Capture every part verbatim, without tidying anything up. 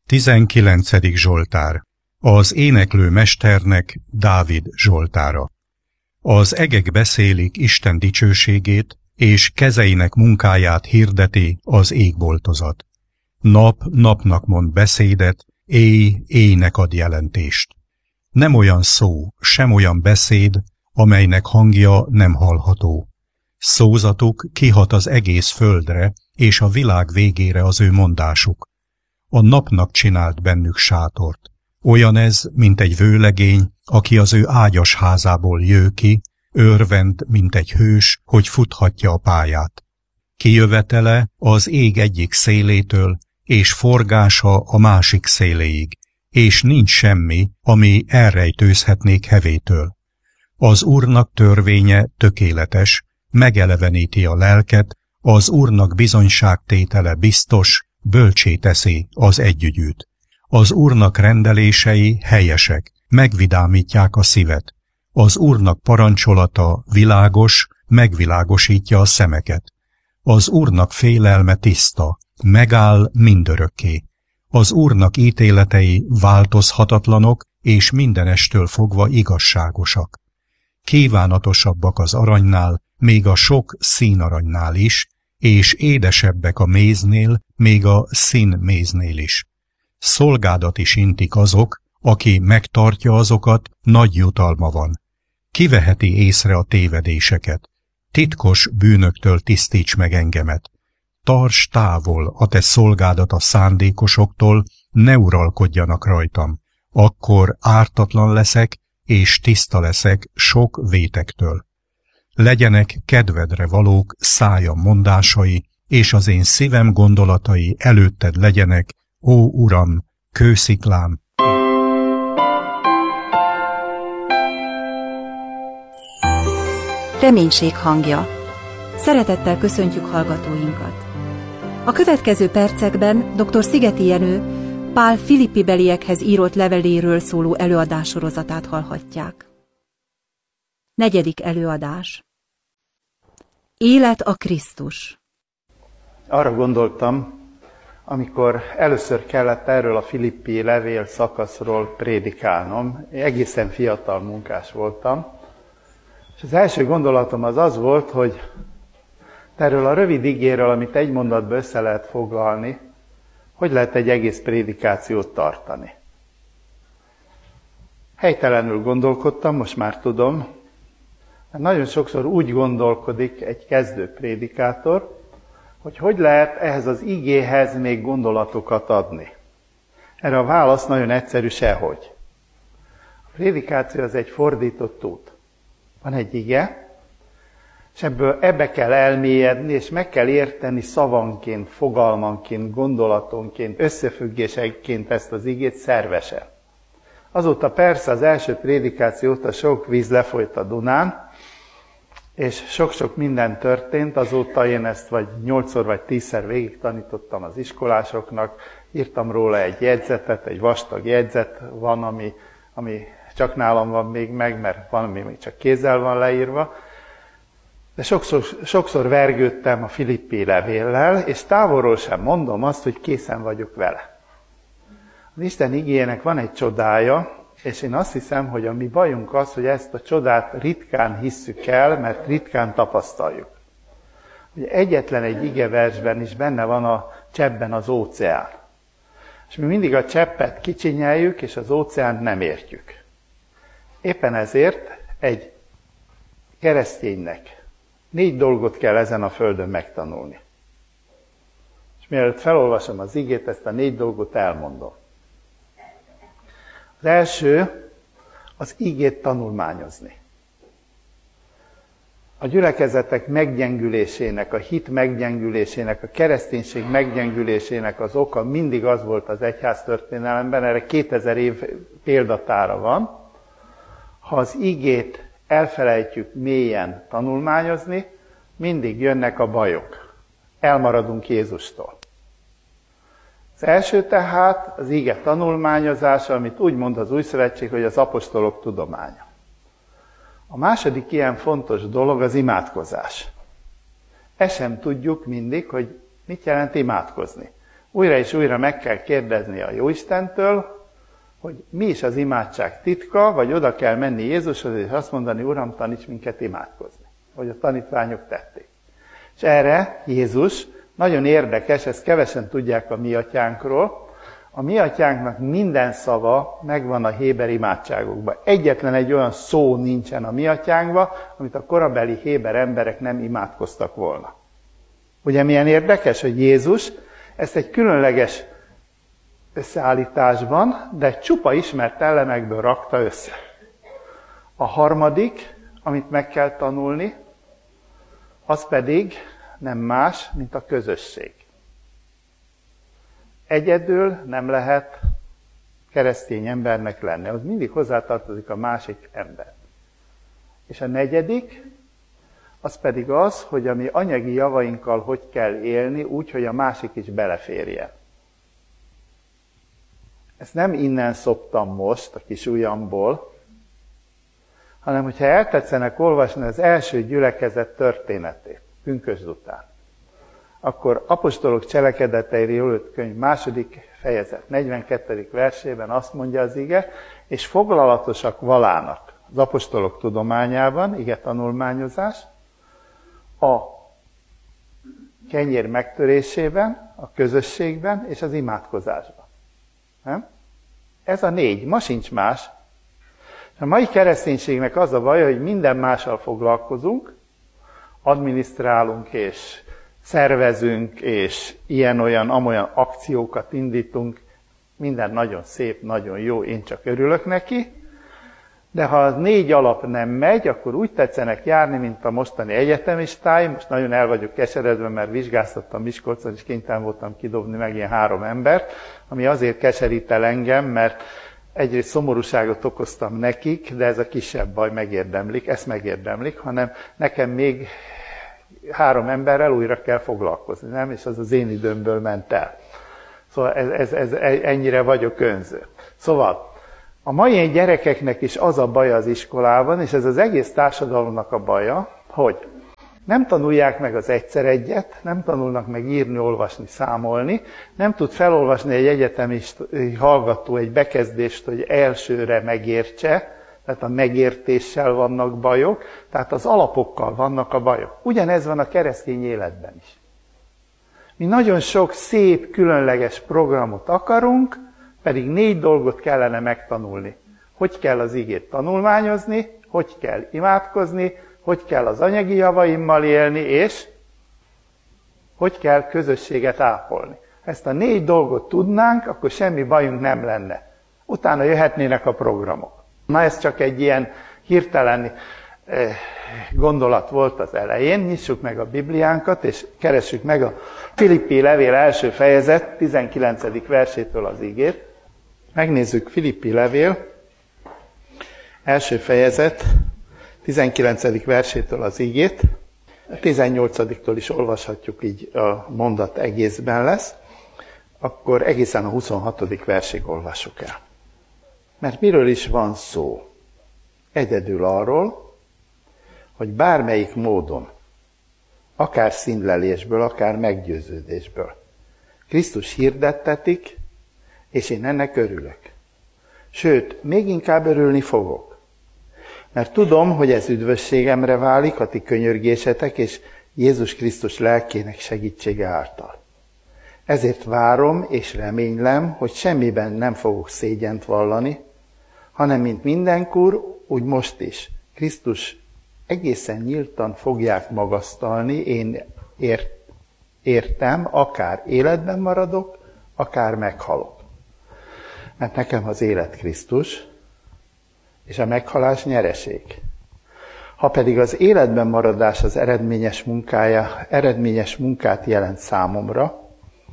Tizenkilencedik Zsoltár. Az éneklő mesternek Dávid zsoltára. Az egek beszélik Isten dicsőségét, és kezeinek munkáját hirdeti az égboltozat. Nap napnak mond beszédet, éj éjnek ad jelentést. Nem olyan szó, sem olyan beszéd, amelynek hangja nem hallható. Szózatuk kihat az egész földre, és a világ végére az ő mondásuk. A napnak csinált bennük sátort. Olyan ez, mint egy vőlegény, aki az ő ágyas házából jő ki, örvend, mint egy hős, hogy futhatja a pályát. Kijövetele az ég egyik szélétől, és forgása a másik széléig, és nincs semmi, ami elrejtőzhetnék hevétől. Az Úrnak törvénye tökéletes, megeleveníti a lelket, az Úrnak bizonyságtétele biztos, bölcsé teszi az együgyűt. Az Úrnak rendelései helyesek, megvidámítják a szívet. Az Úrnak parancsolata világos, megvilágosítja a szemeket. Az Úrnak félelme tiszta, megáll mindörökké. Az Úrnak ítéletei változhatatlanok, és mindenestől fogva igazságosak. Kívánatosabbak az aranynál, még a sok színaranynál is, és édesebbek a méznél, még a színméznél is. Szolgádat is intik azok, aki megtartja azokat, nagy jutalma van. Kiveheti észre a tévedéseket. Titkos bűnöktől tisztíts meg engemet. Tarts távol a te szolgádat a szándékosoktól, ne uralkodjanak rajtam. Akkor ártatlan leszek, és tiszta leszek sok vétektől. Legyenek kedvedre valók szájam mondásai, és az én szívem gondolatai előtted legyenek, ó Uram, kősziklám. Reménység hangja. Szeretettel köszöntjük hallgatóinkat. A következő percekben dr. Szigeti Jenő Pál Filippi-beliekhez írott leveléről szóló előadássorozatát hallhatják. Negyedik előadás. Élet a Krisztus. Arra gondoltam, amikor először kellett erről a Filippi levél szakaszról prédikálnom, én egészen fiatal munkás voltam, és az első gondolatom az az volt, hogy erről a rövid igéről, amit egy mondatba össze lehet foglalni, hogy lehet egy egész prédikációt tartani. Helytelenül gondolkodtam, most már tudom, mert nagyon sokszor úgy gondolkodik egy kezdő prédikátor, hogy hogy lehet ehhez az igéhez még gondolatokat adni. Erre a válasz nagyon egyszerű, sehogy. A prédikáció az egy fordított út. Van egy ige, és ebből ebbe kell elmélyedni, és meg kell érteni szavanként, fogalmanként, gondolatonként, összefüggéseként ezt az igét szervesen. Azóta persze az első prédikáció óta sok víz lefolyt a Dunán, és sok-sok minden történt, azóta én ezt vagy nyolcszor vagy tízszer végig tanítottam az iskolásoknak, írtam róla egy jegyzetet, egy vastag jegyzet van, ami, ami csak nálam van még meg, mert van, ami még csak kézzel van leírva. De sokszor, sokszor vergődtem a Filippi levéllel, és távolról sem mondom azt, hogy készen vagyok vele. Az Isten igéjének van egy csodája, és én azt hiszem, hogy a mi bajunk az, hogy ezt a csodát ritkán hisszük el, mert ritkán tapasztaljuk. Ugye egyetlen egy igeversben is benne van a cseppben az óceán. És mi mindig a cseppet kicsinyeljük, és az óceánt nem értjük. Éppen ezért egy kereszténynek négy dolgot kell ezen a földön megtanulni. És mielőtt felolvasom az igét, ezt a négy dolgot elmondom. Az első, az igét tanulmányozni. A gyülekezetek meggyengülésének, a hit meggyengülésének, a kereszténység meggyengülésének az oka mindig az volt az egyháztörténelemben, erre kétezer év példatára van. Ha az igét elfelejtjük mélyen tanulmányozni, mindig jönnek a bajok. Elmaradunk Jézustól. Az első tehát az ige tanulmányozása, amit úgy mond az Új Szövetség, hogy az apostolok tudománya. A második ilyen fontos dolog az imádkozás. Ezt sem tudjuk mindig, hogy mit jelent imádkozni. Újra és újra meg kell kérdezni a Jóistentől, hogy mi is az imádság titka, vagy oda kell menni Jézushoz, és azt mondani, Uram, taníts minket imádkozni, hogy a tanítványok tették. És erre Jézus nagyon érdekes, ezt kevesen tudják a mi atyánkról, a mi atyánknak minden szava megvan a héber imádságokban. Egyetlen egy olyan szó nincsen a mi atyánkban, amit a korabeli héber emberek nem imádkoztak volna. Ugye milyen érdekes, hogy Jézus ezt egy különleges összeállításban, de csupa ismert elemekből rakta össze. A harmadik, amit meg kell tanulni, az pedig nem más, mint a közösség. Egyedül nem lehet keresztény embernek lenni, az mindig hozzátartozik a másik ember. És a negyedik, az pedig az, hogy a mi anyagi javainkkal hogy kell élni, úgy, hogy a másik is beleférjen. Ezt nem innen szoptam most a kis ujjamból, hanem hogyha eltetszenek olvasni az első gyülekezet történetét, pünkösd után, akkor apostolok cselekedeteiről öt könyv második fejezet, negyvenkettedik versében azt mondja az ige, és foglalatosak valának az apostolok tudományában, ige tanulmányozás, a kenyér megtörésében, a közösségben és az imádkozásban. Nem? Ez a négy, ma sincs más. A mai kereszténységnek az a baj, hogy minden mással foglalkozunk, adminisztrálunk és szervezünk, és ilyen-olyan, amolyan akciókat indítunk, minden nagyon szép, nagyon jó, én csak örülök neki, de ha az négy alap nem megy, akkor úgy tetszenek járni, mint a mostani egyetemistáim. Most nagyon el vagyok keseredve, mert vizsgáztattam Miskolcon, és kénytelen voltam kidobni meg ilyen három embert, ami azért keserít el engem, mert egyrészt szomorúságot okoztam nekik, de ez a kisebb baj megérdemlik, ezt megérdemlik, hanem nekem még három emberrel újra kell foglalkozni, nem? És az az én időmből ment el. Szóval ez, ez, ez, ennyire vagyok önző. Szóval a mai gyerekeknek is az a baja az iskolában, és ez az egész társadalomnak a baja, hogy nem tanulják meg az egyszer egyet, nem tanulnak meg írni, olvasni, számolni, nem tud felolvasni egy egyetemi hallgató egy bekezdést, hogy elsőre megértse, tehát a megértéssel vannak bajok, tehát az alapokkal vannak a bajok. Ugyanez van a keresztény életben is. Mi nagyon sok szép, különleges programot akarunk, pedig négy dolgot kellene megtanulni. Hogy kell az igét tanulmányozni, hogy kell imádkozni, hogy kell az anyagi javaimmal élni, és hogy kell közösséget ápolni. Ezt a négy dolgot tudnánk, akkor semmi bajunk nem lenne. Utána jöhetnének a programok. Na ez csak egy ilyen hirtelen gondolat volt az elején. Nyissuk meg a Bibliánkat, és keressük meg a Filippi levél első fejezet tizenkilencedik versétől az igét. Megnézzük Filippi levél első fejezet tizenkilencedik versétől az igét. A tizennyolcadiktól is olvashatjuk, így a mondat egészben lesz. Akkor egészen a huszonhatodik versig olvassuk el. Mert miről is van szó? Egyedül arról, hogy bármelyik módon, akár színlelésből, akár meggyőződésből, Krisztus hirdettetik, és én ennek örülök. Sőt, még inkább örülni fogok. Mert tudom, hogy ez üdvösségemre válik a ti könyörgésetek és Jézus Krisztus lelkének segítsége által. Ezért várom és reménylem, hogy semmiben nem fogok szégyent vallani, hanem mint mindenkor, úgy most is. Krisztus egészen nyíltan fogják magasztalni, én ért, értem, akár életben maradok, akár meghalok. Mert nekem az élet Krisztus, és a meghalás nyereség. Ha pedig az életben maradás az eredményes munkája, eredményes munkát jelent számomra,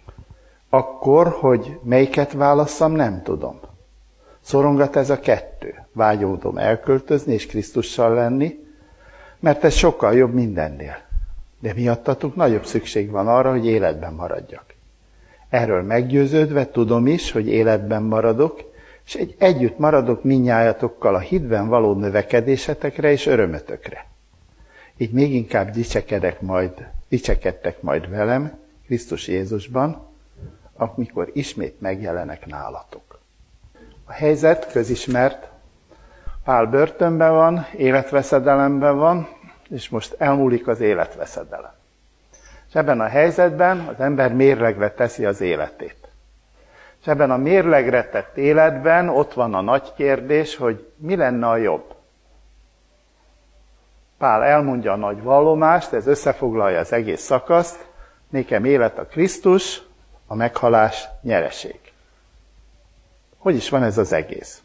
akkor, hogy melyiket válasszam, nem tudom. Szorongat ez a kettő. Vágyódom elköltözni és Krisztussal lenni, mert ez sokkal jobb mindennél. De miattatok nagyobb szükség van arra, hogy életben maradjak. Erről meggyőződve tudom is, hogy életben maradok, és egy együtt maradok mindnyájatokkal a hitben való növekedésetekre és örömötökre. Így még inkább dicsekedek majd, dicsekedtek majd velem, Krisztus Jézusban, amikor ismét megjelenek nálatok. A helyzet közismert. Pál börtönben van, életveszedelemben van, és most elmúlik az életveszedelem. És ebben a helyzetben az ember mérlegre teszi az életét. És ebben a mérlegre tett életben ott van a nagy kérdés, hogy mi lenne a jobb. Pál elmondja a nagy vallomást, ez összefoglalja az egész szakaszt, nékem élet a Krisztus, a meghalás nyereség. Hogy is van ez az egész?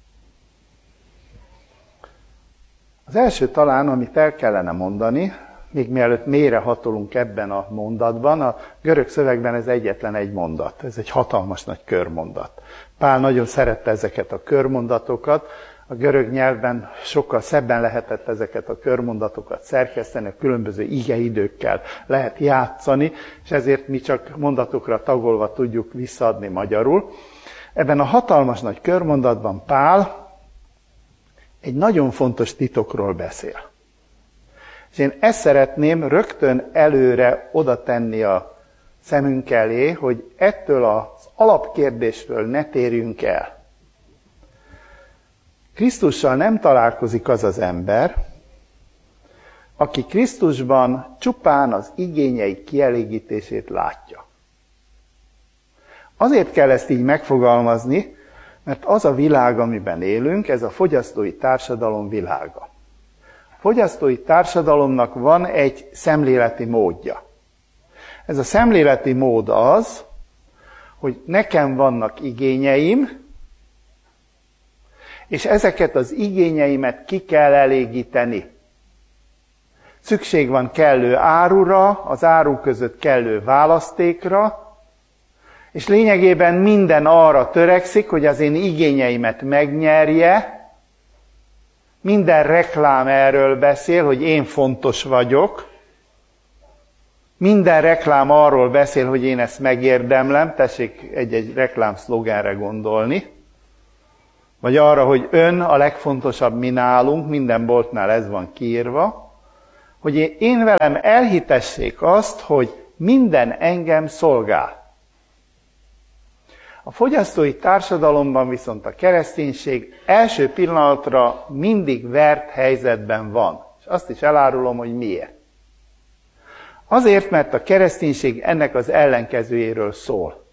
Az első talán, amit el kellene mondani, még mielőtt mélyre hatolunk ebben a mondatban, a görög szövegben ez egyetlen egy mondat, ez egy hatalmas nagy körmondat. Pál nagyon szerette ezeket a körmondatokat, a görög nyelvben sokkal szebben lehetett ezeket a körmondatokat szerkeszteni, a különböző igeidőkkel lehet játszani, és ezért mi csak mondatokra tagolva tudjuk visszaadni magyarul. Ebben a hatalmas nagy körmondatban Pál egy nagyon fontos titokról beszél. És én ezt szeretném rögtön előre oda tenni a szemünk elé, hogy ettől az alapkérdésről ne térjünk el. Krisztussal nem találkozik az az ember, aki Krisztusban csupán az igényei kielégítését látja. Azért kell ezt így megfogalmazni, mert az a világ, amiben élünk, ez a fogyasztói társadalom világa. A fogyasztói társadalomnak van egy szemléleti módja. Ez a szemléleti mód az, hogy nekem vannak igényeim, és ezeket az igényeimet ki kell elégíteni. Szükség van kellő árura, az áru között kellő választékra, és lényegében minden arra törekszik, hogy az én igényeimet megnyerje. Minden reklám erről beszél, hogy én fontos vagyok. Minden reklám arról beszél, hogy én ezt megérdemlem. Tessék egy-egy reklám szlogenre gondolni. Vagy arra, hogy ön a legfontosabb mi nálunk, minden boltnál ez van kiírva. Hogy én velem elhitessék azt, hogy minden engem szolgál. A fogyasztói társadalomban viszont a kereszténység első pillanatra mindig vert helyzetben van. És azt is elárulom, hogy miért. Azért, mert a kereszténység ennek az ellenkezőjéről szól.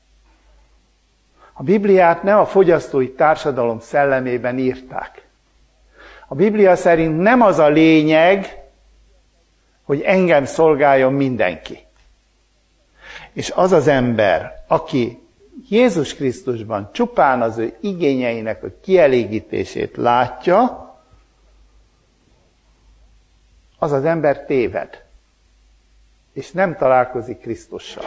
A Bibliát nem a fogyasztói társadalom szellemében írták. A Biblia szerint nem az a lényeg, hogy engem szolgáljon mindenki. És az az ember, aki Jézus Krisztusban csupán az ő igényeinek a kielégítését látja, az az ember téved, és nem találkozik Krisztussal.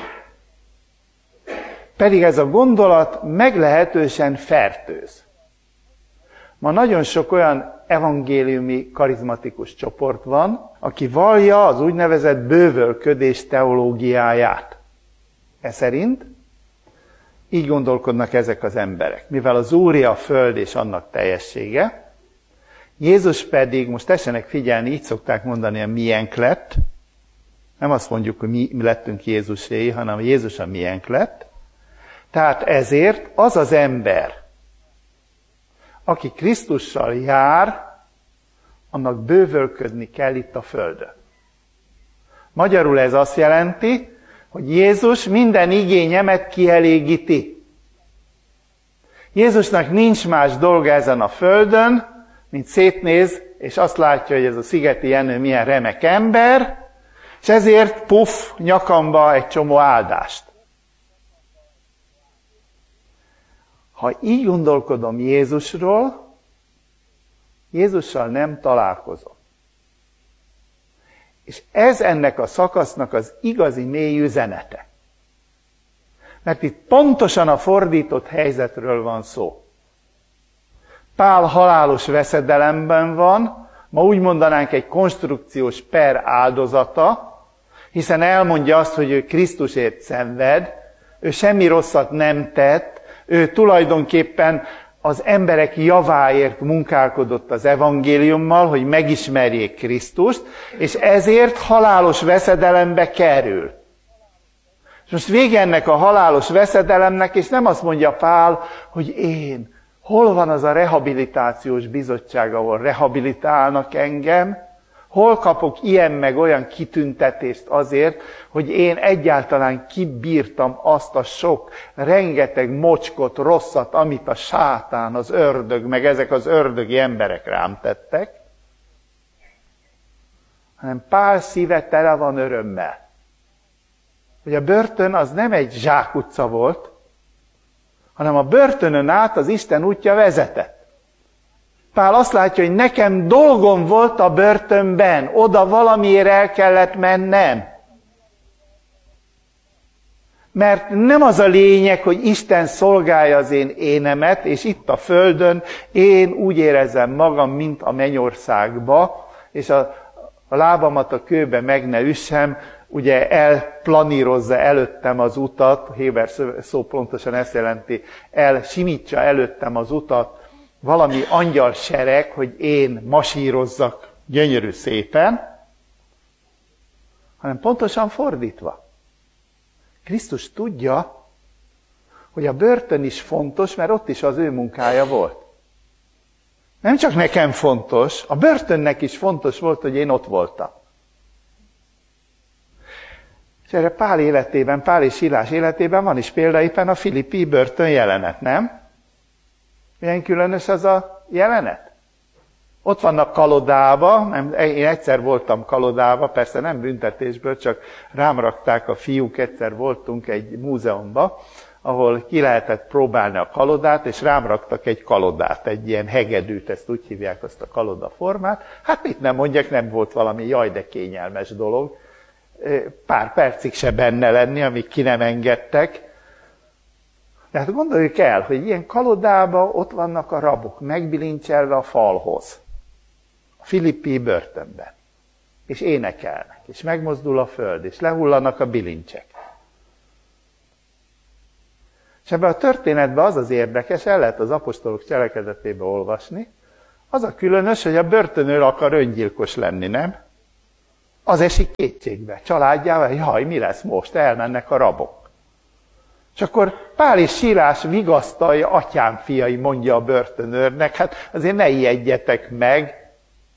Pedig ez a gondolat meglehetősen fertőz. Ma nagyon sok olyan evangéliumi karizmatikus csoport van, aki vallja az úgynevezett bővölködés teológiáját. E szerint így gondolkodnak ezek az emberek. Mivel az Úri a föld és annak teljessége, Jézus pedig, most tessenek figyelni, így szokták mondani, a miénk lett. Nem azt mondjuk, hogy mi, mi lettünk Jézuséi, hanem Jézus a miénk lett. Tehát ezért az az ember, aki Krisztussal jár, annak bővölködni kell itt a földön. Magyarul ez azt jelenti, hogy Jézus minden igényemet kielégíti. Jézusnak nincs más dolga ezen a földön, mint szétnéz, és azt látja, hogy ez a Szigeti Jenő milyen remek ember, és ezért puff, nyakamba egy csomó áldást. Ha így gondolkodom Jézusról, Jézussal nem találkozom. És ez ennek a szakasznak az igazi mély üzenete. Mert itt pontosan a fordított helyzetről van szó. Pál halálos veszedelemben van, ma úgy mondanánk egy konstrukciós per áldozata, hiszen elmondja azt, hogy ő Krisztusért szenved, ő semmi rosszat nem tett, ő tulajdonképpen az emberek javáért munkálkodott az evangéliummal, hogy megismerjék Krisztust, és ezért halálos veszedelembe kerül. És most vége ennek a halálos veszedelemnek, és nem azt mondja Pál, hogy én, hol van az a rehabilitációs bizottság, ahol rehabilitálnak engem, hol kapok ilyen meg olyan kitüntetést azért, hogy én egyáltalán kibírtam azt a sok, rengeteg mocskot, rosszat, amit a sátán, az ördög, meg ezek az ördögi emberek rám tettek, hanem Pál szíve tele van örömmel. Hogy a börtön az nem egy zsákutca volt, hanem a börtönön át az Isten útja vezetett. Pál azt látja, hogy nekem dolgom volt a börtönben, oda valamiért el kellett mennem. Mert nem az a lényeg, hogy Isten szolgálja az én énemet, és itt a földön én úgy érezzem magam, mint a mennyországba, és a, a lábamat a kőbe meg ne üssem, ugye elplanírozza előttem az utat, Héber szó pontosan ezt jelenti, elsimítsa előttem az utat, valami angyal sereg, hogy én masírozzak gyönyörű szépen, hanem pontosan fordítva. Krisztus tudja, hogy a börtön is fontos, mert ott is az ő munkája volt. Nem csak nekem fontos, a börtönnek is fontos volt, hogy én ott voltam. És erre Pál életében, Pál és Silás életében van is példa, éppen a filippi börtön jelenet, nem? Milyen különös az a jelenet? Ott vannak kalodába, nem, én egyszer voltam kalodába, persze nem büntetésből, csak rám rakták a fiúk, egyszer voltunk egy múzeumban, ahol ki lehetett próbálni a kalodát, és rám raktak egy kalodát, egy ilyen hegedűt, ezt úgy hívják azt a kaloda formát. Hát mit nem mondjak, nem volt valami jaj, de kényelmes dolog. Pár percig se benne lenni, amíg ki nem engedtek. De hát gondoljuk el, hogy ilyen kalodában ott vannak a rabok, megbilincselve a falhoz, a filippi börtönben, és énekelnek, és megmozdul a föld, és lehullanak a bilincsek. És ebben a történetben az az érdekes, el lehet az apostolok cselekedetébe olvasni, az a különös, hogy a börtönőr akar öngyilkos lenni, nem? Az esik kétségbe, családjával, jaj, mi lesz most, elmennek a rabok. És akkor Pál és Silás vigasztalja, atyám fiai, mondja a börtönőrnek, hát azért ne ijedjetek meg.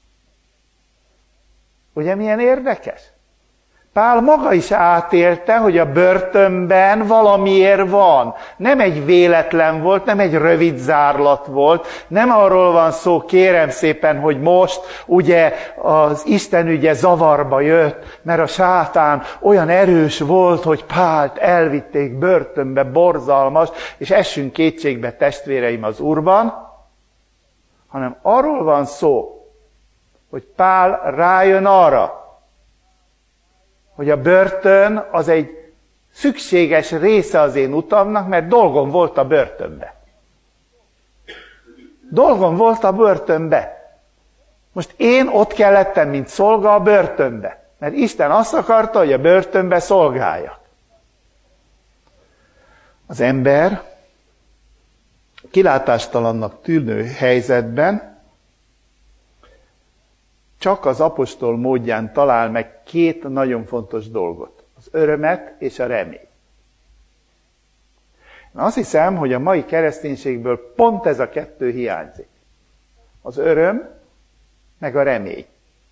Ugye milyen érdekes? Pál maga is átélte, hogy a börtönben valamiért van. Nem egy véletlen volt, nem egy rövid zárlat volt, nem arról van szó, kérem szépen, hogy most ugye az Isten ügye zavarba jött, mert a sátán olyan erős volt, hogy Pált elvitték börtönbe, borzalmas, és essünk kétségbe, testvéreim, az Úrban, hanem arról van szó, hogy Pál rájön arra, hogy a börtön az egy szükséges része az én utamnak, mert dolgom volt a börtönbe. Dolgom volt a börtönbe. Most én ott kellettem, mint szolga a börtönbe, mert Isten azt akarta, hogy a börtönbe szolgáljak. Az ember kilátástalannak tűnő helyzetben csak az apostol módján talál meg két nagyon fontos dolgot. Az örömet és a remény. Én azt hiszem, hogy a mai kereszténységből pont ez a kettő hiányzik. Az öröm, meg a remény.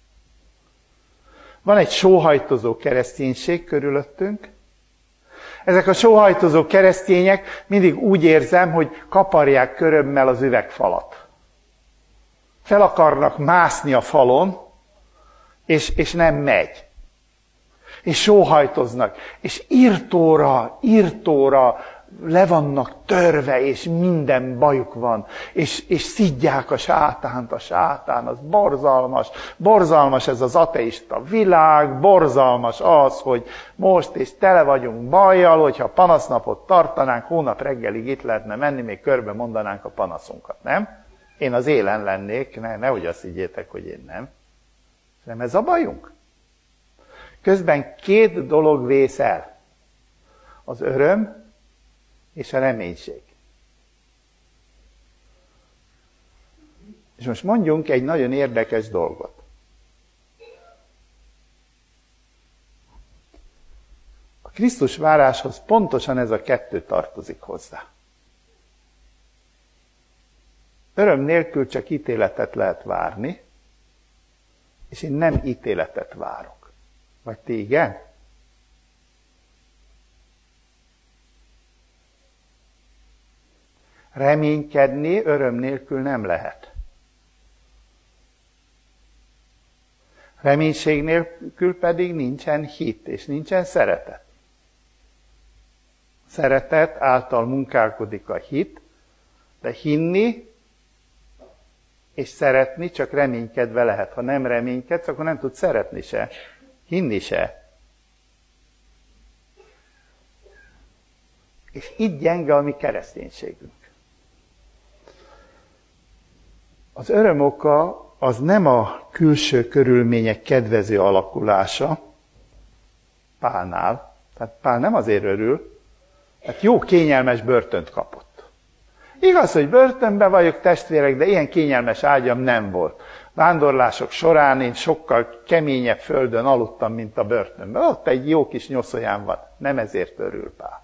Van egy sóhajtozó kereszténység körülöttünk. Ezek a sóhajtozó keresztények mindig úgy érzem, hogy kaparják körömmel az üvegfalat. Fel akarnak mászni a falon, és, és nem megy. És sóhajtoznak, és írtóra, írtóra le vannak törve, és minden bajuk van, és, és szidják a sátánt, a sátán, az borzalmas, borzalmas ez az ateista világ, borzalmas az, hogy most és tele vagyunk bajjal, hogyha panasznapot tartanánk, hónap reggelig itt lehetne menni, még körbe mondanánk a panaszunkat, nem? Én az élen lennék, ne, nehogy azt higgyétek, hogy én nem. Nem ez a bajunk? Közben két dolog vész el. Az öröm és a reménység. És most mondjunk egy nagyon érdekes dolgot. A Krisztus váráshoz pontosan ez a kettő tartozik hozzá. Öröm nélkül csak ítéletet lehet várni, és én nem ítéletet várok. Vagy ti igen? Reménykedni öröm nélkül nem lehet. Reménység nélkül pedig nincsen hit, és nincsen szeretet. Szeretet által munkálkodik a hit, de hinni és szeretni csak reménykedve lehet. Ha nem reménykedsz, akkor nem tudsz szeretni se, hinni se. És itt gyenge a mi kereszténységünk. Az öröm oka az nem a külső körülmények kedvező alakulása Pálnál. Tehát Pál nem azért örül, mert jó kényelmes börtönt kapott. Igaz, hogy börtönben vagyok, testvérek, de ilyen kényelmes ágyam nem volt. Vándorlások során én sokkal keményebb földön aludtam, mint a börtönben. Ott egy jó kis nyoszojám van. Nem ezért örül Pál.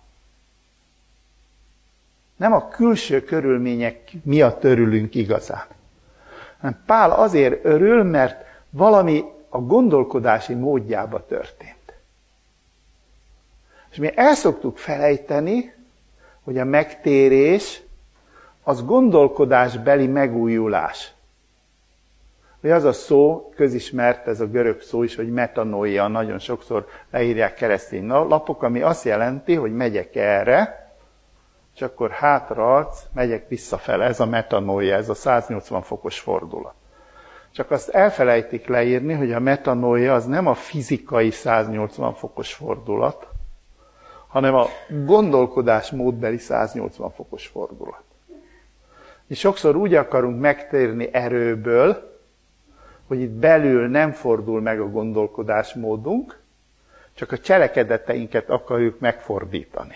Nem a külső körülmények miatt örülünk igazán. Hanem Pál azért örül, mert valami a gondolkodási módjába történt. És mi el szoktuk felejteni, hogy a megtérés az gondolkodásbeli megújulás. Hogy az a szó, közismert ez a görög szó is, hogy metanoia, nagyon sokszor leírják keresztény lapok, ami azt jelenti, hogy megyek erre, és akkor hátraarc, megyek visszafele. Ez a metanoia, ez a száznyolcvan fokos fordulat. Csak azt elfelejtik leírni, hogy a metanoia az nem a fizikai száznyolcvan fokos fordulat, hanem a gondolkodásmódbeli száznyolcvan fokos fordulat. Mi sokszor úgy akarunk megtérni erőből, hogy itt belül nem fordul meg a gondolkodásmódunk, csak a cselekedeteinket akarjuk megfordítani.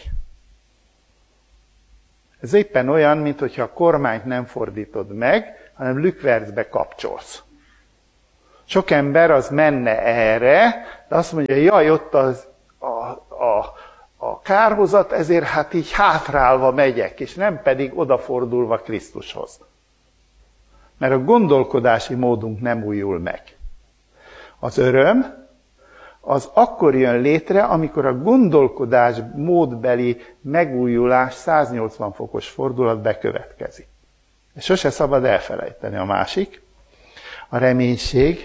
Ez éppen olyan, mintha a kormányt nem fordítod meg, hanem lükvercbe kapcsolsz. Sok ember az menne erre, de azt mondja, jaj, ott az a, a, a kárhozat, ezért hát így hátrálva megyek, és nem pedig odafordulva Krisztushoz. Mert a gondolkodási módunk nem újul meg. Az öröm az akkor jön létre, amikor a gondolkodás módbeli megújulás száznyolcvan fokos fordulat bekövetkezik. És sose szabad elfelejteni a másik. A reménység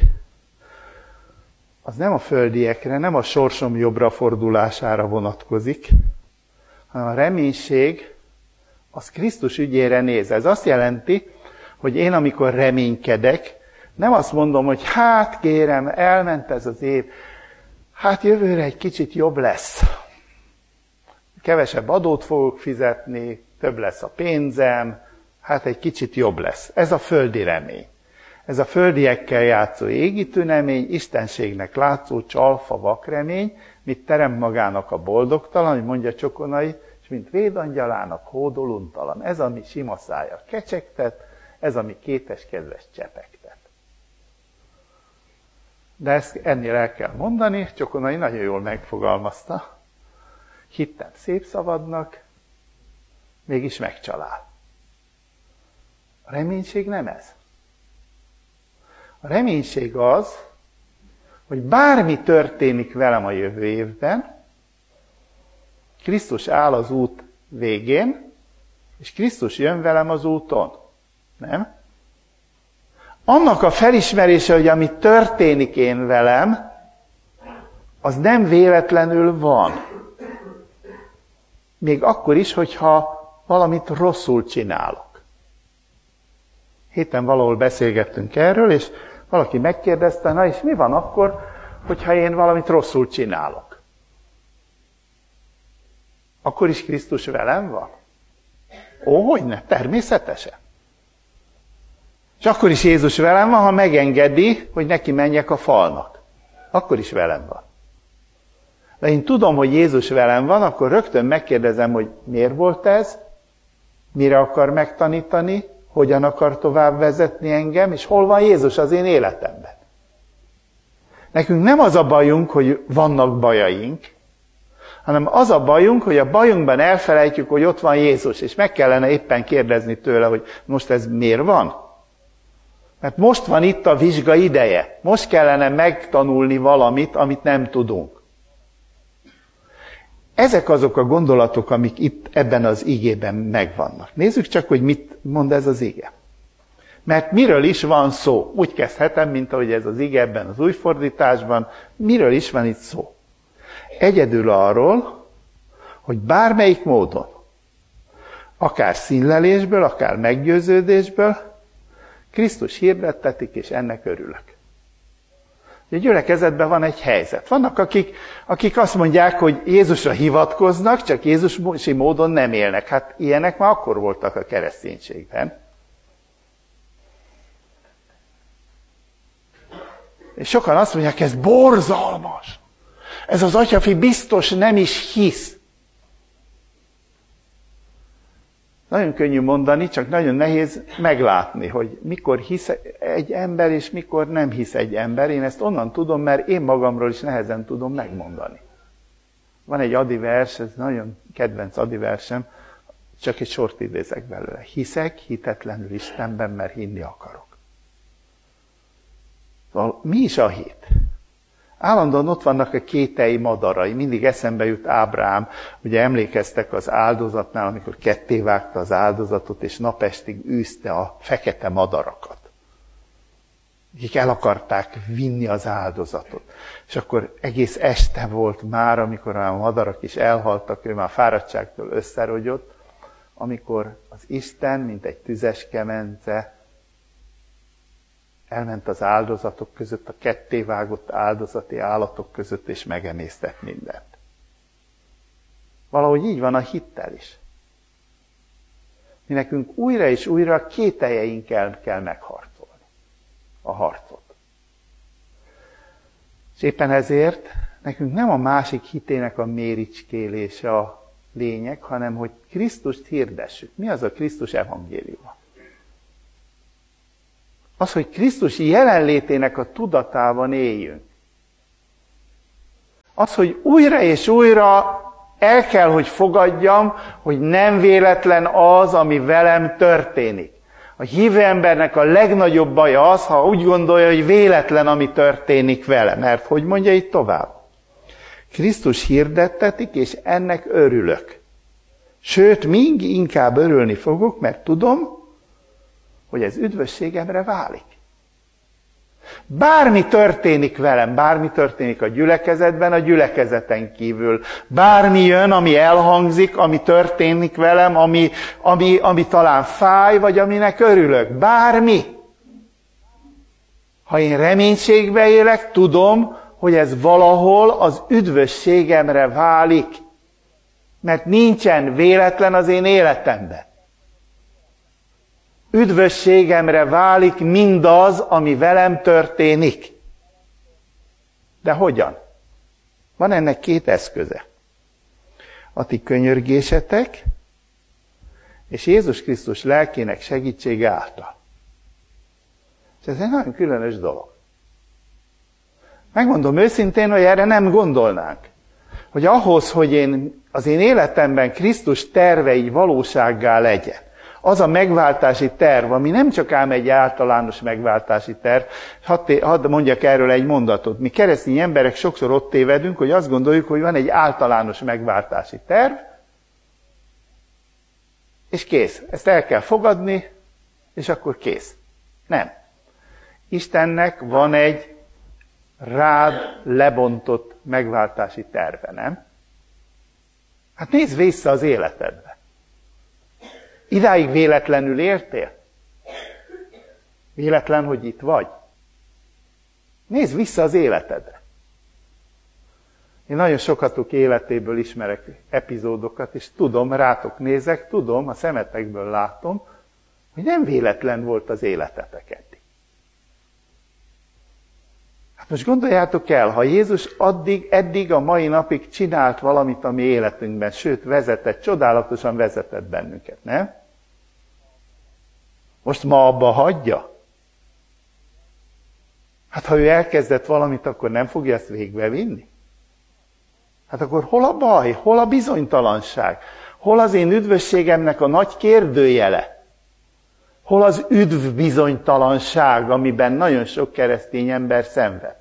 az nem a földiekre, nem a sorsom jobbra fordulására vonatkozik, hanem a reménység az Krisztus ügyére néz. Ez azt jelenti, hogy én amikor reménykedek, nem azt mondom, hogy hát kérem, elment ez az év, hát jövőre egy kicsit jobb lesz. Kevesebb adót fogok fizetni, több lesz a pénzem, hát egy kicsit jobb lesz. Ez a földi remény. Ez a földiekkel játszó égi tünemény, istenségnek látszó csalfa vakremény, mit terem magának a boldogtalan, hogy mondja Csokonai, és mint védangyalának hódol untalan. Ez, ami sima szája kecsegtet, ez, ami kéteskedves csepegtet. De ezt ennél el kell mondani, Csokonai nagyon jól megfogalmazta. Hittem szép szavadnak, mégis megcsalál. A reménység nem ez. A reménység az, hogy bármi történik velem a jövő évben, Krisztus áll az út végén, és Krisztus jön velem az úton. Nem? Annak a felismerése, hogy ami történik én velem, az nem véletlenül van. Még akkor is, hogyha valamit rosszul csinálok. Héten valahol beszélgettünk erről, és valaki megkérdezte, na és mi van akkor, hogyha én valamit rosszul csinálok? Akkor is Krisztus velem van? Ó, hogyne, természetesen. És akkor is Jézus velem van, ha megengedi, hogy neki menjek a falnak. Akkor is velem van. De én tudom, hogy Jézus velem van, akkor rögtön megkérdezem, hogy miért volt ez, mire akar megtanítani, hogyan akar tovább vezetni engem, és hol van Jézus az én életemben. Nekünk nem az a bajunk, hogy vannak bajaink, hanem az a bajunk, hogy a bajunkban elfelejtjük, hogy ott van Jézus, és meg kellene éppen kérdezni tőle, hogy most ez miért van? Mert most van itt a vizsga ideje. Most kellene megtanulni valamit, amit nem tudunk. Ezek azok a gondolatok, amik itt ebben az igében megvannak. Nézzük csak, hogy mit mond ez az ige. Mert miről is van szó? Úgy kezdhetem, mint ahogy ez az ige ebben az új fordításban. Miről is van itt szó? Egyedül arról, hogy bármelyik módon, akár színlelésből, akár meggyőződésből, Krisztus hirdettetik, és ennek örülök. A gyülekezetben van egy helyzet. Vannak, akik, akik azt mondják, hogy Jézusra hivatkoznak, csak Jézusi módon nem élnek. Hát ilyenek már akkor voltak a kereszténységben. És sokan azt mondják, ez borzalmas. Ez az atyafi biztos nem is hisz. Nagyon könnyű mondani, csak nagyon nehéz meglátni, hogy mikor hisz egy ember, és mikor nem hisz egy ember. Én ezt onnan tudom, mert én magamról is nehezen tudom megmondani. Van egy adivers, ez nagyon kedvenc adiversem, csak egy sort idézek belőle. Hiszek hitetlenül Istenben, mert hinni akarok. Szóval mi is a hit? Állandóan ott vannak a kételj madarai, mindig eszembe jut Ábrám, ugye emlékeztek az áldozatnál, amikor kettévágta az áldozatot, és napestig űzte a fekete madarakat, akik el akarták vinni az áldozatot. És akkor egész este volt már, amikor a madarak is elhaltak, ő már fáradtságtól összerogyott, amikor az Isten, mint egy tüzes kemence, elment az áldozatok között, a kettévágott áldozati állatok között, és megemésztett mindent. Valahogy így van a hittel is. Mi nekünk újra és újra kételjeinkkel kell megharcolni a harcot. És éppen ezért nekünk nem a másik hitének a méricskélése a lényeg, hanem hogy Krisztust hirdessük. Mi az a Krisztus evangéliuma? Az, hogy Krisztus jelenlétének a tudatában éljünk. Az, hogy újra és újra el kell, hogy fogadjam, hogy nem véletlen az, ami velem történik. A hívő embernek a legnagyobb baja az, ha úgy gondolja, hogy véletlen, ami történik vele. Mert hogy mondja itt tovább? Krisztus hirdettetik, és ennek örülök. Sőt, még inkább örülni fogok, mert tudom, hogy ez üdvösségemre válik. Bármi történik velem, bármi történik a gyülekezetben, a gyülekezeten kívül. Bármi jön, ami elhangzik, ami történik velem, ami, ami, ami talán fáj, vagy aminek örülök. Bármi. Ha én reménységbe élek, tudom, hogy ez valahol az üdvösségemre válik. Mert nincsen véletlen az én életemben. Üdvösségemre válik mindaz, ami velem történik. De hogyan? Van ennek két eszköze. A ti könyörgésetek és Jézus Krisztus lelkének segítsége által. És ez egy nagyon különös dolog. Megmondom őszintén, hogy erre nem gondolnánk. Hogy ahhoz, hogy én, az én életemben Krisztus tervei valósággá legyen, az a megváltási terv, ami nem csak ám egy általános megváltási terv, hadd, hadd mondjak erről egy mondatot. Mi keresztény emberek sokszor ott tévedünk, hogy azt gondoljuk, hogy van egy általános megváltási terv, és kész. Ezt el kell fogadni, és akkor kész. Nem. Istennek van egy rád lebontott megváltási terve, nem? Hát nézd vissza az életedbe. Idáig véletlenül éltél? Véletlen, hogy itt vagy? Nézd vissza az életedre. Én nagyon sokatok életéből ismerek epizódokat, és tudom, rátok nézek, tudom, a szemetekből látom, hogy nem véletlen volt az életetek eddig. Hát most gondoljátok el, ha Jézus addig, eddig a mai napig csinált valamit a mi életünkben, sőt vezetett, csodálatosan vezetett bennünket, nem? Most ma abba hagyja? Hát ha ő elkezdett valamit, akkor nem fogja ezt végbe vinni? Hát akkor hol a baj, hol a bizonytalanság? Hol az én üdvösségemnek a nagy kérdőjele? Hol az üdv bizonytalanság, amiben nagyon sok keresztény ember szenved?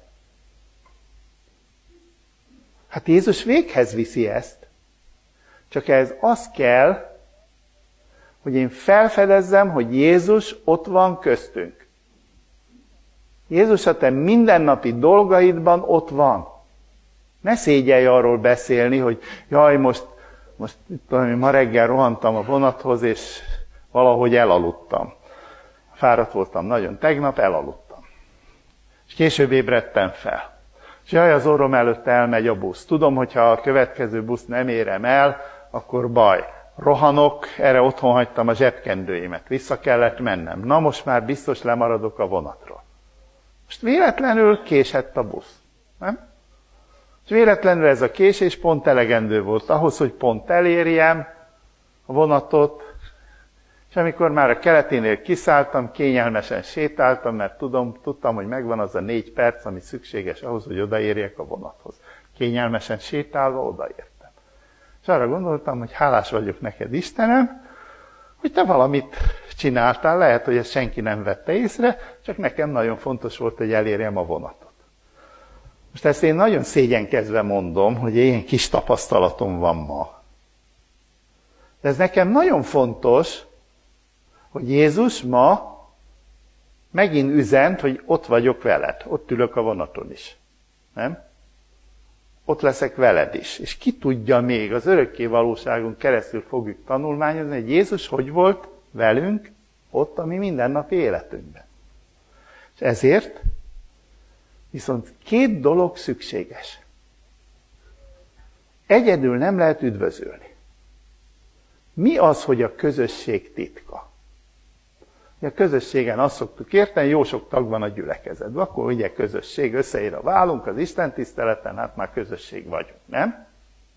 Hát Jézus véghez viszi ezt. Csak ehhez az kell, hogy én felfedezzem, hogy Jézus ott van köztünk. Jézus a te mindennapi dolgaidban ott van. Ne szégyelj arról beszélni, hogy jaj, most, most tudom, ma reggel rohantam a vonathoz, és valahogy elaludtam. Fáradt voltam nagyon tegnap, elaludtam. És később ébredtem fel. És jaj, az orrom előtt elmegy a busz. Tudom, hogyha a következő busz nem érem el, akkor baj. Rohanok, erre otthon hagytam a zsebkendőimet. Vissza kellett mennem. Na most már biztos lemaradok a vonatról. Most véletlenül késett a busz. Nem? És véletlenül ez a késés pont elegendő volt ahhoz, hogy pont elérjem a vonatot, és amikor már a Keleténél kiszálltam, kényelmesen sétáltam, mert tudom, tudtam, hogy megvan az a négy perc, ami szükséges ahhoz, hogy odaérjek a vonathoz. Kényelmesen sétálva odaértem. És arra gondoltam, hogy hálás vagyok neked, Istenem, hogy te valamit csináltál, lehet, hogy ezt senki nem vette észre, csak nekem nagyon fontos volt, hogy elérjem a vonatot. Most ezt én nagyon szégyenkezve mondom, hogy ilyen kis tapasztalatom van ma. De ez nekem nagyon fontos, hogy Jézus ma megint üzent, hogy ott vagyok veled, ott ülök a vonaton is. Nem? Ott leszek veled is. És ki tudja még, az örökké valóságon keresztül fogjuk tanulmányozni, hogy Jézus hogy volt velünk ott a mi mindennapi életünkben. És ezért viszont két dolog szükséges. Egyedül nem lehet üdvözölni. Mi az, hogy a közösség titka? A közösségen azt szoktuk érteni, jó sok tag van a gyülekezetben, akkor ugye közösség, összeér a vállunk az Isten tiszteleten, hát már közösség vagyunk, nem?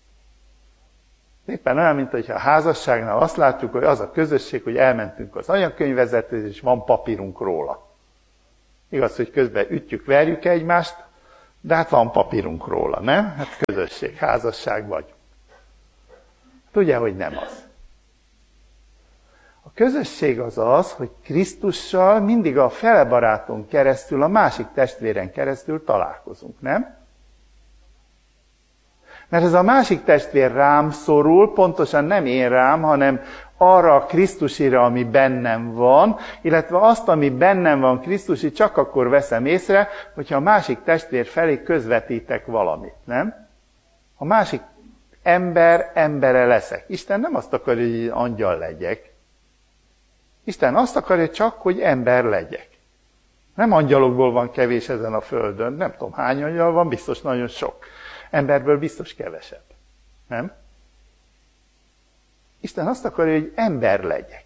Éppen olyan, mint hogyha a házasságnál azt látjuk, hogy az a közösség, hogy elmentünk az anyakönyvvezetőhöz, és van papírunk róla. Igaz, hogy közben ütjük, verjük egymást, de hát van papírunk róla, nem? Hát közösség, házasság vagyunk. Tudja, hogy nem az. A közösség az az, hogy Krisztussal mindig a fele baráton keresztül, a másik testvéren keresztül találkozunk, nem? Mert ez a másik testvér rám szorul, pontosan nem én rám, hanem arra a Krisztusira, ami bennem van, illetve azt, ami bennem van Krisztusi, csak akkor veszem észre, hogyha a másik testvér felé közvetítek valamit, nem? A másik ember embere leszek. Isten nem azt akarja, hogy angyal legyek. Isten azt akarja csak, hogy ember legyek. Nem angyalokból van kevés ezen a földön, nem tudom hány angyal van, biztos nagyon sok. Emberből biztos kevesebb. Nem? Isten azt akarja, hogy ember legyek.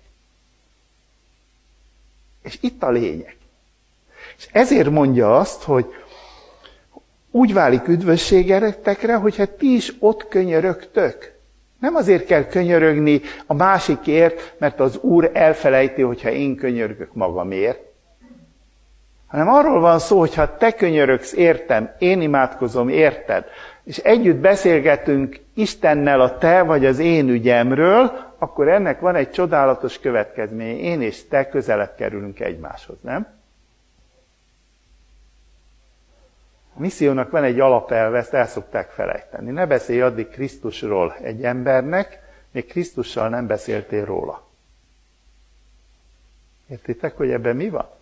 És itt a lényeg. És ezért mondja azt, hogy úgy válik üdvösségetekre, hogyha ti is ott könyörögtök. Nem azért kell könyörögni a másikért, mert az Úr elfelejti, hogyha én könyörgök magamért, hanem arról van szó, hogy ha te könyörögsz értem, én imádkozom érted, és együtt beszélgetünk Istennel a te vagy az én ügyemről, akkor ennek van egy csodálatos következménye. Én és te közelebb kerülünk egymáshoz, nem? A missziónak van egy alapelve, ezt el szokták felejteni. Ne beszélj addig Krisztusról egy embernek, még Krisztussal nem beszéltél róla. Értitek, hogy ebben mi van?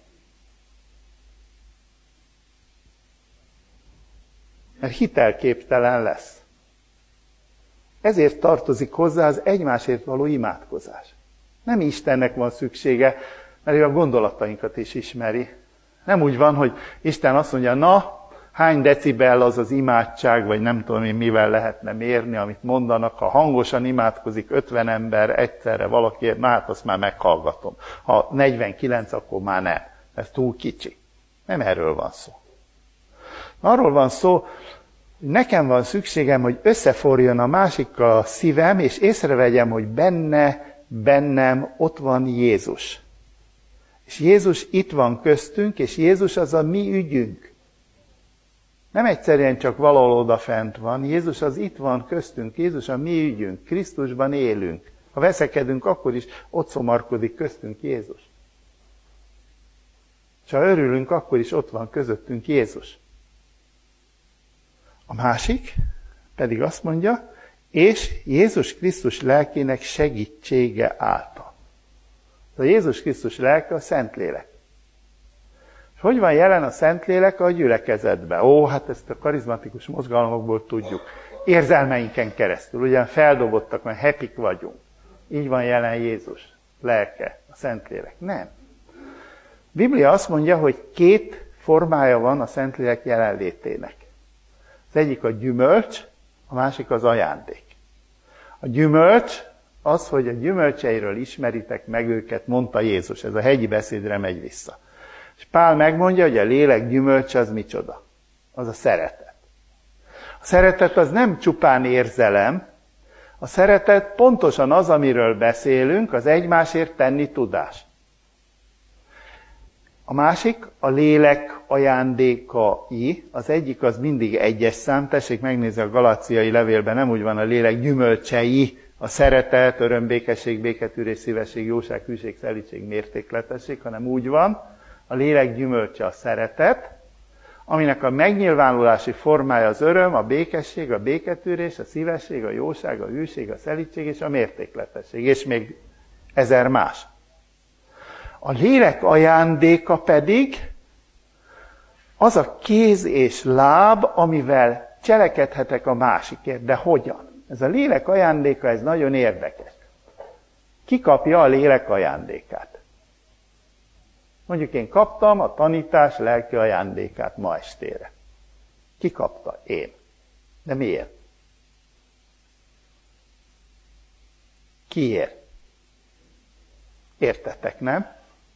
Mert hitelképtelen lesz. Ezért tartozik hozzá az egymásért való imádkozás. Nem Istennek van szüksége, mert ő a gondolatainkat is ismeri. Nem úgy van, hogy Isten azt mondja, na, hány decibel az az imádság, vagy nem tudom én mivel lehetne mérni, amit mondanak, ha hangosan imádkozik ötven ember egyszerre valakiért, na hát azt már meghallgatom. Ha negyvenkilenc, akkor már nem. Ez túl kicsi. Nem erről van szó. Arról van szó, hogy nekem van szükségem, hogy összeforjon a másikkal a szívem, és észrevegyem, hogy benne, bennem ott van Jézus. És Jézus itt van köztünk, és Jézus az a mi ügyünk. Nem egyszerűen csak valahol odafent van. Jézus az itt van köztünk, Jézus a mi ügyünk, Krisztusban élünk. Ha veszekedünk, akkor is ott szomarkodik köztünk Jézus. És ha örülünk, akkor is ott van közöttünk Jézus. A másik pedig azt mondja, és Jézus Krisztus lelkének segítsége által. A Jézus Krisztus lelke a Szentlélek. És hogy van jelen a Szentlélek a gyülekezetben? Ó, hát ezt a karizmatikus mozgalmakból tudjuk. Érzelmeinken keresztül, ugyan feldobottak, mert happyk vagyunk. Így van jelen Jézus lelke, a Szentlélek. Nem. A Biblia azt mondja, hogy két formája van a Szentlélek jelenlétének. Az egyik a gyümölcs, a másik az ajándék. A gyümölcs az, hogy a gyümölcseiről ismeritek meg őket, mondta Jézus. Ez a hegyi beszédre megy vissza. És Pál megmondja, hogy a lélek gyümölcse az micsoda? Az a szeretet. A szeretet az nem csupán érzelem, a szeretet pontosan az, amiről beszélünk, az egymásért tenni tudás. A másik a lélek ajándékai, az egyik az mindig egyes szám, tessék megnézni a galáciai levélben, nem úgy van a lélek gyümölcsei, a szeretet, öröm, békesség, béketűrés, szívesség, jóság, hűség, szelídség, mértékletesség, hanem úgy van, a lélek gyümölcse a szeretet, aminek a megnyilvánulási formája az öröm, a békesség, a béketűrés, a szívesség, a jóság, a hűség, a szelídség és a mértékletesség, és még ezer más. A lélek ajándéka pedig az a kéz és láb, amivel cselekedhetek a másikért. De hogyan? Ez a lélek ajándéka, ez nagyon érdekes. Ki kapja a lélek ajándékát? Mondjuk én kaptam a tanítás lelki ajándékát ma estére. Ki kapta? Én. De miért? Kiért? Értetek, nem?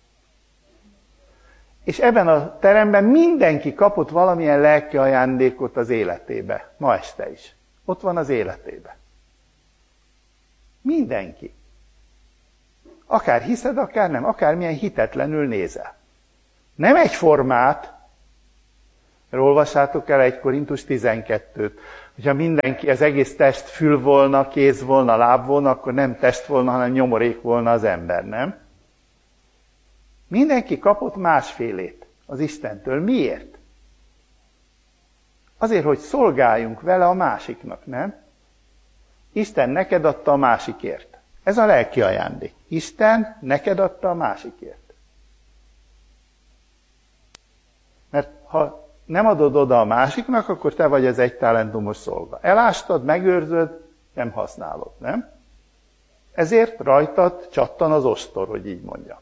És ebben a teremben mindenki kapott valamilyen lelki ajándékot az életébe. Ma este is. Ott van az életébe. Mindenki. Akár hiszed, akár nem, akármilyen hitetlenül nézel. Nem egyformát, mert olvassátok el egy Korintus tizenkettőt, hogyha mindenki, az egész test fül volna, kéz volna, láb volna, akkor nem test volna, hanem nyomorék volna az ember, nem? Mindenki kapott másfélét az Istentől. Miért? Azért, hogy szolgáljunk vele a másiknak, nem? Isten neked adta a másikért. Ez a lelki ajándék. Isten neked adta a másikért. Mert ha nem adod oda a másiknak, akkor te vagy az egy talentumos szolga. Elástad, megőrzöd, nem használod, nem? Ezért rajtad csattan az ostor, hogy így mondjam.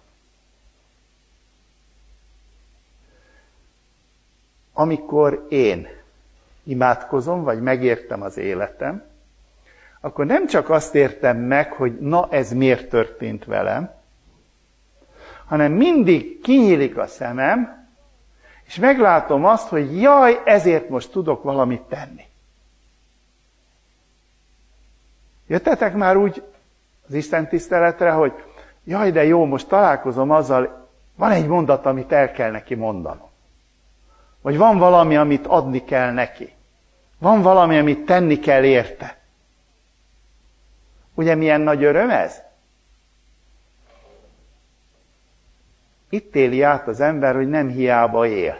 Amikor én imádkozom, vagy megértem az életem, akkor nem csak azt értem meg, hogy na ez miért történt velem, hanem mindig kinyílik a szemem, és meglátom azt, hogy jaj, ezért most tudok valamit tenni. Jöttetek már úgy az Isten tiszteletre, hogy jaj, de jó, most találkozom azzal, van egy mondat, amit el kell neki mondanom. Vagy van valami, amit adni kell neki. Van valami, amit tenni kell érte. Ugye milyen nagy öröm ez? Itt éli át az ember, hogy nem hiába él.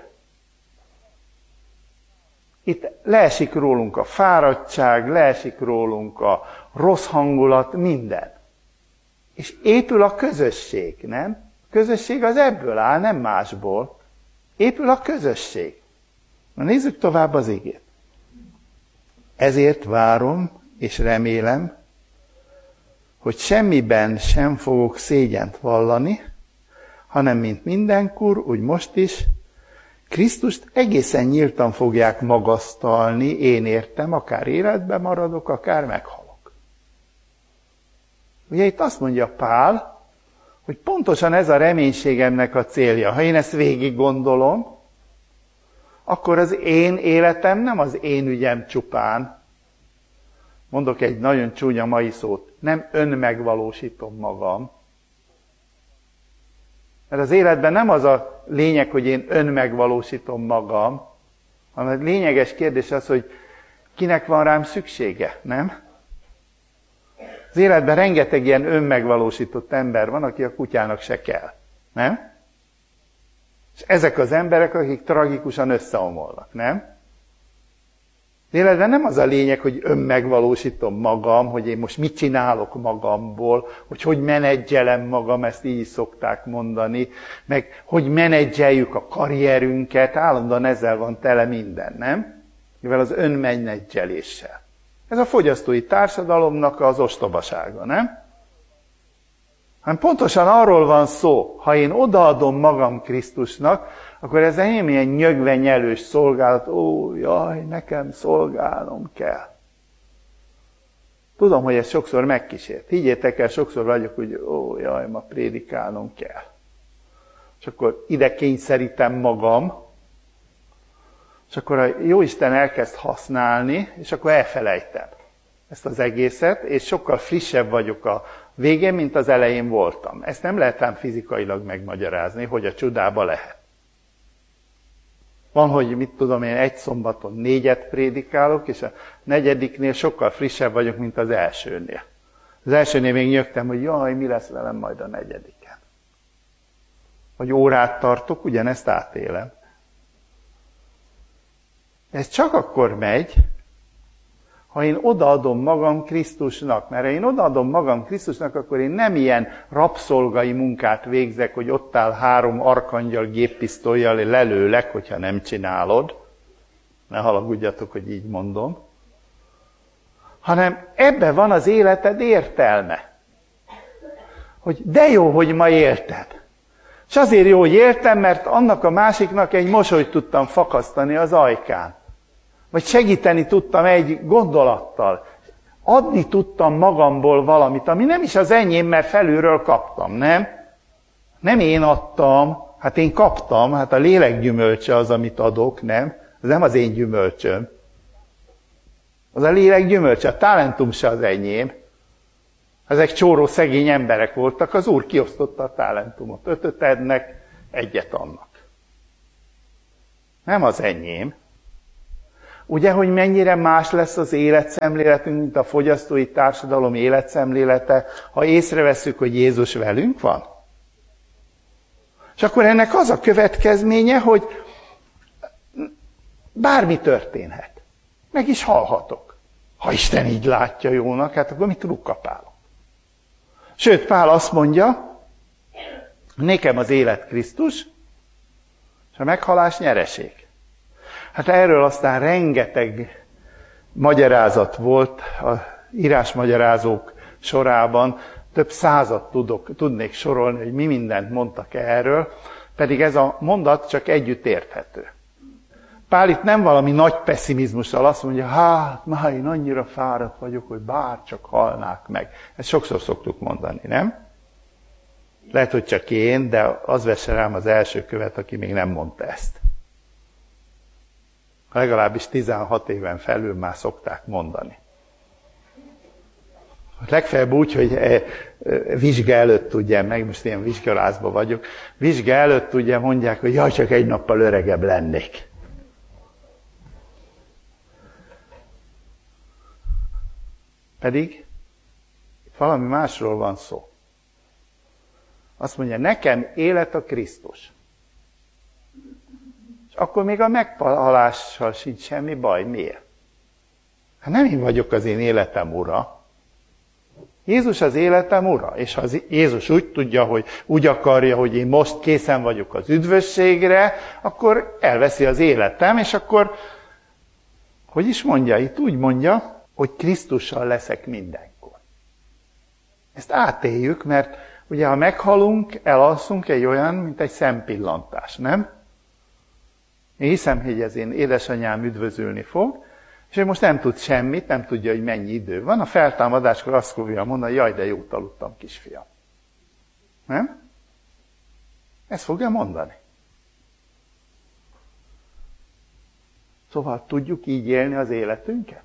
Itt leesik rólunk a fáradtság, leesik rólunk a rossz hangulat, minden. És épül a közösség, nem? A közösség az ebből áll, nem másból. Épül a közösség. Na nézzük tovább az igét. Ezért várom és remélem, hogy semmiben sem fogok szégyent vallani, hanem mint mindenkor, úgy most is, Krisztust egészen nyíltan fogják magasztalni, én értem, akár életben maradok, akár meghalok. Ugye itt azt mondja Pál, hogy pontosan ez a reménységemnek a célja. Ha én ezt végig gondolom, akkor az én életem nem az én ügyem csupán. Mondok egy nagyon csúnya mai szót, nem önmegvalósítom magam. Mert az életben nem az a lényeg, hogy én önmegvalósítom magam, A lényeges kérdés az, hogy kinek van rám szüksége, nem? Az életben rengeteg ilyen önmegvalósított ember van, aki a kutyának se kell, nem? És ezek az emberek, akik tragikusan összeomolnak, nem? Az életben nem az a lényeg, hogy önmegvalósítom magam, hogy én most mit csinálok magamból, hogy hogy menedzselem magam, ezt így szokták mondani, meg hogy menedzseljük a karrierünket, állandóan ezzel van tele minden, nem? Mivel az önmenedzseléssel. Ez a fogyasztói társadalomnak az ostobasága, nem? hanem pontosan arról van szó, ha én odaadom magam Krisztusnak, akkor ez nem ilyen nyögvenyelős szolgálat, ó, jaj, nekem szolgálnom kell. Tudom, hogy ez sokszor megkísért. Higgyétek el, sokszor vagyok, hogy ó, jaj, ma prédikálnom kell. És akkor ide kényszerítem magam, és akkor a Jóisten elkezd használni, és akkor elfelejtem ezt az egészet, és sokkal frissebb vagyok a végén, mint az elején voltam. Ezt nem lehet ám fizikailag megmagyarázni, hogy a csodába lehet. Van, hogy mit tudom én, egy szombaton négyet prédikálok, és a negyediknél sokkal frissebb vagyok, mint az elsőnél. Az elsőnél még nyögtem, hogy jaj, mi lesz velem majd a negyediken. Vagy órát tartok, ugyanezt átélem. Ez csak akkor megy, ha én odaadom magam Krisztusnak. Mert ha én odaadom magam Krisztusnak, akkor én nem ilyen rabszolgai munkát végzek, hogy ott áll három arkangyal géppisztollyal, lelőlek, hogyha nem csinálod. Ne haragudjatok, hogy így mondom. Hanem ebbe van az életed értelme. Hogy de jó, hogy ma élted. És azért jó, hogy éltem, mert annak a másiknak egy mosolyt tudtam fakasztani az ajkán. Vagy segíteni tudtam egy gondolattal. Adni tudtam magamból valamit, ami nem is az enyém, mert felülről kaptam, nem? Nem én adtam, hát én kaptam, hát a lélek gyümölcse az, amit adok, nem? Ez nem az én gyümölcsöm. Az a lélek gyümölcse, a talentum se az enyém. Ezek csóró szegény emberek voltak, az Úr kiosztotta a talentumot. Ötöt ednek, egyet annak. Nem az enyém. Ugye, hogy mennyire más lesz az életszemléletünk, mint a fogyasztói társadalom életszemlélete, ha észrevesszük, hogy Jézus velünk van? És akkor ennek az a következménye, hogy bármi történhet. Meg is halhatok. Ha Isten így látja jónak, hát akkor mit rukkapálok? Sőt, Pál azt mondja, nekem az élet Krisztus, és a meghalás nyereség. Hát erről aztán rengeteg magyarázat volt a írásmagyarázók sorában, több százat tudok, tudnék sorolni, hogy mi mindent mondtak erről, pedig ez a mondat csak együtt érthető. Pál itt nem valami nagy pessimizmussal azt mondja, hát már én annyira fáradt vagyok, hogy bár csak halnák meg. Ezt sokszor szoktuk mondani, nem? Lehet, hogy csak én, de az vesse rám az első követ, aki még nem mondta ezt. Legalábbis tizenhat éven felül már szokták mondani. Legfeljebb úgy, hogy vizsga előtt tudja, meg most ilyen vizsgalázba vagyok, vizsga előtt tudja, mondják, hogy jaj, csak egy nappal öregebb lennék. Pedig valami másról van szó. Azt mondja, nekem élet a Krisztus. És akkor még a meghalással sincs semmi baj. Miért? Hát nem én vagyok az én életem ura. Jézus az életem ura. És ha az Jézus úgy tudja, hogy úgy akarja, hogy én most készen vagyok az üdvösségre, akkor elveszi az életem, és akkor, hogy is mondja? Itt úgy mondja, hogy Krisztussal leszek mindenkor. Ezt átéljük, mert ugye ha meghalunk, elalszunk egy olyan, mint egy szempillantás, nem? Én hiszem, hogy ez én édesanyám üdvözölni fog, és ő most nem tud semmit, nem tudja, hogy mennyi idő van. A feltámadáskor azt fogja mondani, jaj, de jót aludtam, kisfiam. Nem? Ezt fogja mondani. Szóval tudjuk így élni az életünket?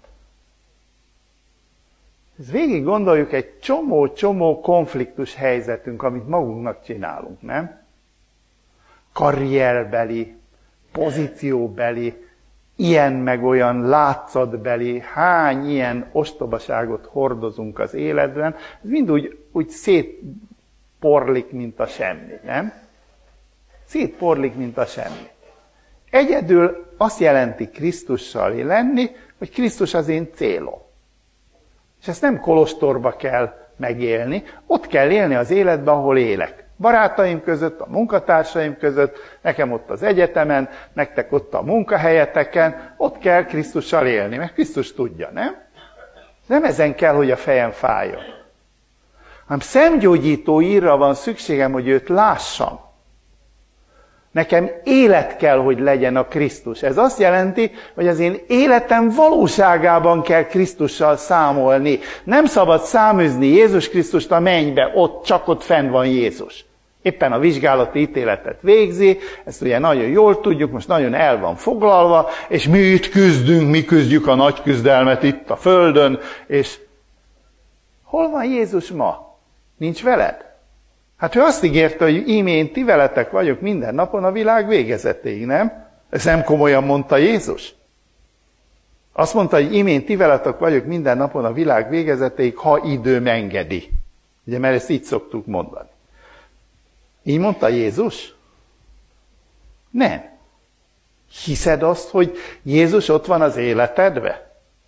Ez végig gondoljuk egy csomó-csomó konfliktus helyzetünk, amit magunknak csinálunk, nem? Karrierbeli, pozícióbeli, ilyen meg olyan látszatbeli, hány ilyen ostobaságot hordozunk az életben, ez mind úgy, úgy szétporlik, mint a semmi, nem? Szétporlik, mint a semmi. Egyedül azt jelenti Krisztussal lenni, hogy Krisztus az én célom. És ezt nem kolostorba kell megélni, ott kell élni az életben, ahol élek. Barátaim között, a munkatársaim között, nekem ott az egyetemen, nektek ott a munkahelyeteken, ott kell Krisztussal élni, mert Krisztus tudja, nem? Nem ezen kell, hogy a fejem fájjon. Hanem szemgyógyító írra van szükségem, hogy őt lássam. Nekem élet kell, hogy legyen a Krisztus. Ez azt jelenti, hogy az én életem valóságában kell Krisztussal számolni. Nem szabad száműzni Jézus Krisztust a mennybe, ott csak ott fenn van Jézus. Éppen a vizsgálati ítéletet végzi, ezt ugye nagyon jól tudjuk, most nagyon el van foglalva, és mi itt küzdünk, mi küzdjük a nagy küzdelmet itt a földön, és hol van Jézus ma? Nincs veled? Hát ő azt ígérte, hogy íme én ti veletek vagyok minden napon a világ végezetéig, nem? Ez nem komolyan mondta Jézus. Azt mondta, hogy íme én ti veletek vagyok minden napon a világ végezetéig, ha időm engedi. Ugye, mert ezt így szoktuk mondani. Így mondta Jézus? Nem. Hiszed azt, hogy Jézus ott van az életedbe?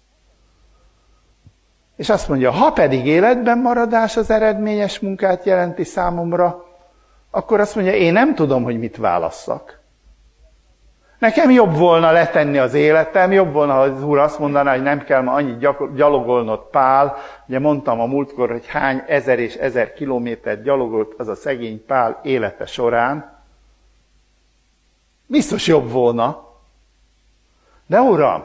És azt mondja, ha pedig életben maradás az eredményes munkát jelenti számomra, akkor azt mondja, én nem tudom, hogy mit válasszak. Nekem jobb volna letenni az életem, jobb volna, ha az Úr azt mondaná, hogy nem kell ma annyit gyalogolnod, Pál. Ugye mondtam a múltkor, hogy hány ezer és ezer kilométert gyalogolt az a szegény Pál élete során. Biztos jobb volna. De Uram,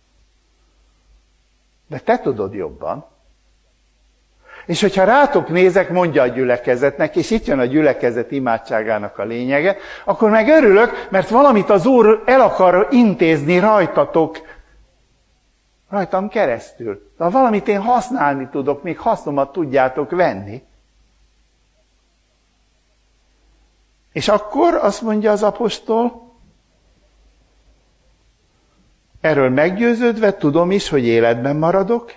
de te tudod jobban. És hogyha rátok nézek, mondja a gyülekezetnek, és itt jön a gyülekezet imádságának a lényege, akkor meg örülök, mert valamit az Úr el akar intézni rajtatok, rajtam keresztül. De valamit én használni tudok, még hasznomat tudjátok venni. És akkor azt mondja az apostol, erről meggyőződve tudom is, hogy életben maradok,